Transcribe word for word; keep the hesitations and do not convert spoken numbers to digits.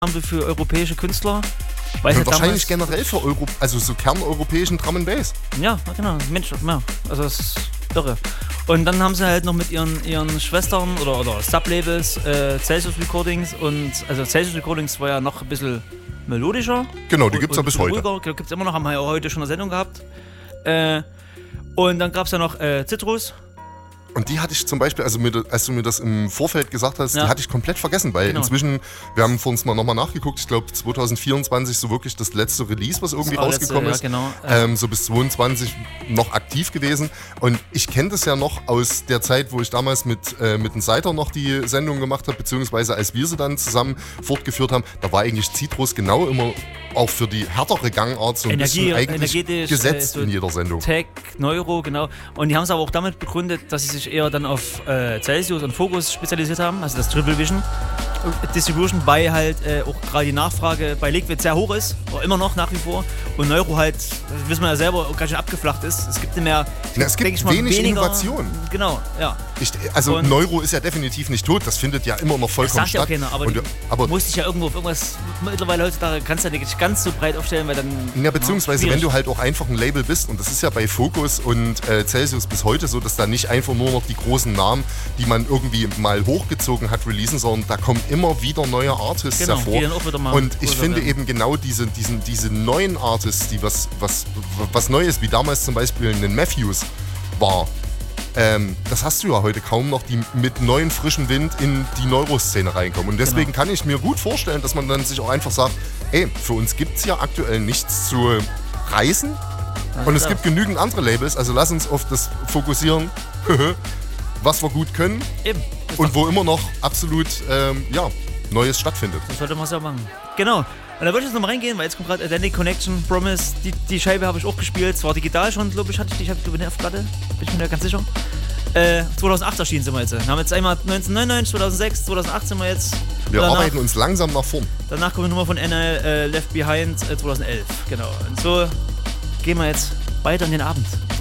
haben wir für europäische Künstler. Weiß ja, nicht, wahrscheinlich damals, generell für Euro, also so kerneuropäischen Drum and Bass. Ja, genau, Mensch, ja. Also das ist irre. Und dann haben sie halt noch mit ihren, ihren Schwestern oder, oder Sublabels äh, Celsius Recordings und also Celsius Recordings war ja noch ein bisschen melodischer. Genau, die gibt es ja bis heute. Ruhiger, gibt es immer noch, haben wir ja heute schon eine Sendung gehabt. Äh, und dann gab es ja noch äh, Citrus. Und die hatte ich zum Beispiel, also mir, als du mir das im Vorfeld gesagt hast, Ja. die hatte ich komplett vergessen, weil Genau. inzwischen, wir haben vor uns mal nochmal nachgeguckt, ich glaube zwanzig vierundzwanzig so wirklich das letzte Release, was irgendwie Das rausgekommen letzte, ist. ja, genau. ähm, so bis zweiundzwanzig noch aktiv gewesen. Und ich kenne das ja noch aus der Zeit, wo ich damals mit, äh, mit dem Seiter noch die Sendung gemacht habe, beziehungsweise als wir sie dann zusammen fortgeführt haben, da war eigentlich Citrus genau immer auch für die härtere Gangart so ein Energie, bisschen eigentlich energetisch, gesetzt äh, so in jeder Sendung. Tech, Neuro, genau. Und die haben es aber auch damit begründet, dass sie sich eher dann auf äh, Celsius und Focus spezialisiert haben, also das Triple Vision Distribution, weil halt äh, auch gerade die Nachfrage bei Liquid sehr hoch ist, oder immer noch nach wie vor. Und Neuro halt, das wissen wir ja selber, auch ganz schön abgeflacht ist. Es gibt nicht mehr, Na, es gibt denk ich mal, wenig weniger, Innovation. Genau, ja. Ich, also Und- Neuro ist ja definitiv nicht tot, das findet ja immer noch Das vollkommen sagt ja auch statt. keiner, aber, Und, die, aber musst dich ja irgendwo auf irgendwas, mittlerweile heutzutage kannst du ja nicht ganz so breit aufstellen, weil dann... ja, beziehungsweise schwierig. wenn du halt auch einfach ein Label bist, und das ist ja bei Focus und äh, Celsius bis heute so, dass da nicht einfach nur noch die großen Namen, die man irgendwie mal hochgezogen hat, releasen, sondern da kommen immer wieder neue Artists Genau, hervor. die dann auch wieder mal Und ich größer finde werden. eben genau diese, diesen, diese neuen Artists, die was, was, was Neues, wie damals zum Beispiel einen Matthews war, ähm, das hast du ja heute kaum noch, die mit neuen frischen Wind in die Neuroszene reinkommen. Und deswegen Genau. kann ich mir gut vorstellen, dass man dann sich auch einfach sagt, ey, für uns gibt es ja aktuell nichts zu reißen. Und es ja. gibt genügend andere Labels, also lass uns auf das fokussieren, was wir gut können Eben. Das und wo immer noch absolut ähm, ja, Neues stattfindet. Das sollte man es ja machen. Genau. Und da würde ich jetzt nochmal reingehen, weil jetzt kommt gerade Atlantic Connection, Promise. Die, die Scheibe habe ich auch gespielt. Zwar digital schon, glaube ich, hatte ich die. Ich habe die eine F-Platte. Bin ich mir da ganz sicher. Äh, zweitausendacht erschienen sind wir jetzt. Wir haben jetzt einmal neunzehnhundertneunundneunzig, zweitausendsechs, zweitausendacht sind wir jetzt. Wir danach, arbeiten uns langsam nach vorn. Danach kommt eine Nummer von N L äh, Left Behind äh, zweitausendelf. Genau. Und so gehen wir jetzt weiter in den Abend.